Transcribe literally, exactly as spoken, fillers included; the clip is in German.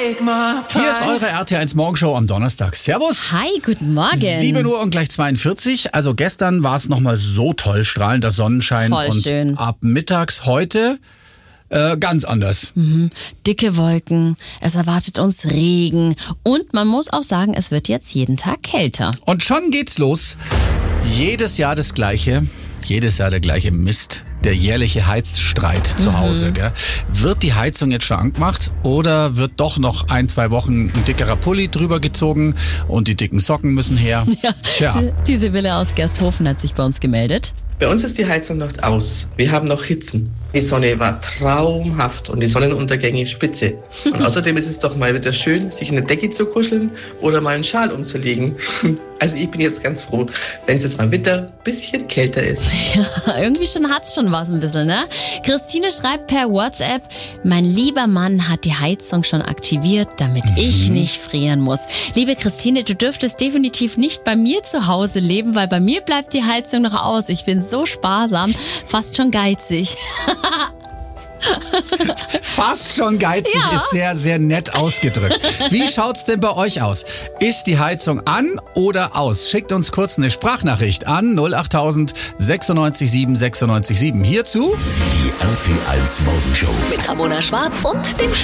Hier ist eure R T eins Morgenshow am Donnerstag. Servus. Hi, guten Morgen. sieben Uhr und gleich zweiundvierzig. Also gestern war es nochmal so toll, strahlender Sonnenschein. Voll und schön. Ab mittags heute äh, ganz anders. Mhm. Dicke Wolken, es erwartet uns Regen und man muss auch sagen, es wird jetzt jeden Tag kälter. Und schon geht's los. Jedes Jahr das Gleiche. Jedes Jahr der gleiche Mist. Der jährliche Heizstreit zu Mhm. Hause. Gell? Wird die Heizung jetzt schon angemacht oder wird doch noch ein, zwei Wochen ein dickerer Pulli drüber gezogen und die dicken Socken müssen her? Ja, Tja. die, die Sibylle aus Gersthofen hat sich bei uns gemeldet. Bei uns ist die Heizung noch aus. Wir haben noch Hitzen. Die Sonne war traumhaft und die Sonnenuntergänge spitze. Und außerdem ist es doch mal wieder schön, sich in eine Decke zu kuscheln oder mal einen Schal umzulegen. Also ich bin jetzt ganz froh, wenn es jetzt mal wieder ein bisschen kälter ist. Ja, irgendwie schon hat's schon was ein bisschen, ne? Christine schreibt per WhatsApp, mein lieber Mann hat die Heizung schon aktiviert, damit mhm. ich nicht frieren muss. Liebe Christine, du dürftest definitiv nicht bei mir zu Hause leben, weil bei mir bleibt die Heizung noch aus. Ich bin so sparsam, fast schon geizig. Fast schon geizig Ja. ist sehr, sehr nett ausgedrückt. Wie schaut's denn bei euch aus? Ist die Heizung an oder aus? Schickt uns kurz eine Sprachnachricht an null acht tausend sechsundneunzig sieben sechsundneunzig sieben. Hierzu Die R T eins Morgenshow. Mit Ramona Schwarz und dem